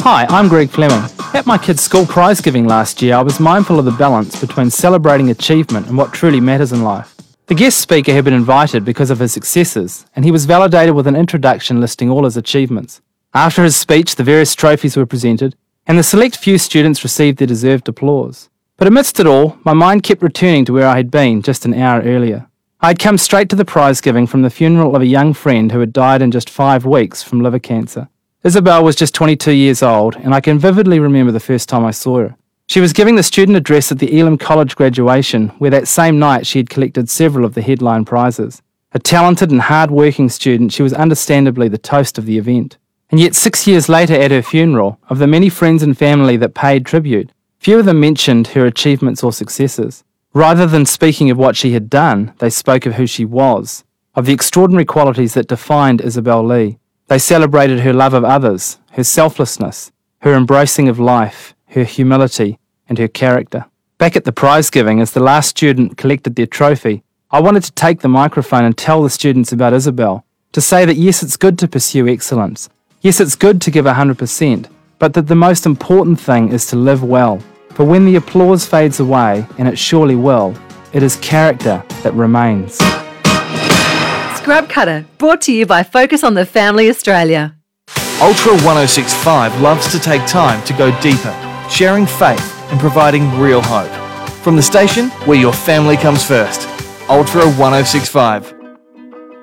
Hi, I'm Greg Fleming. At my kids' school prize giving last year, I was mindful of the balance between celebrating achievement and what truly matters in life. The guest speaker had been invited because of his successes, and he was validated with an introduction listing all his achievements. After his speech, the various trophies were presented, and the select few students received their deserved applause. But amidst it all, my mind kept returning to where I had been just an hour earlier. I had come straight to the prize giving from the funeral of a young friend who had died in just 5 weeks from liver cancer. Isabel was just 22 years old, and I can vividly remember the first time I saw her. She was giving the student address at the Elam College graduation, where that same night she had collected several of the headline prizes. A talented and hard-working student, she was understandably the toast of the event. And yet 6 years later at her funeral, of the many friends and family that paid tribute, few of them mentioned her achievements or successes. Rather than speaking of what she had done, they spoke of who she was, of the extraordinary qualities that defined Isabel Lee. They celebrated her love of others, her selflessness, her embracing of life, her humility, and her character. Back at the prize giving, as the last student collected their trophy, I wanted to take the microphone and tell the students about Isabel, to say that yes, it's good to pursue excellence. Yes, it's good to give 100%, but that the most important thing is to live well. For when the applause fades away, and it surely will, it is character that remains. Scrub Cutter, brought to you by Focus on the Family Australia. Ultra 1065 loves to take time to go deeper, sharing faith and providing real hope. From the station where your family comes first, Ultra 1065.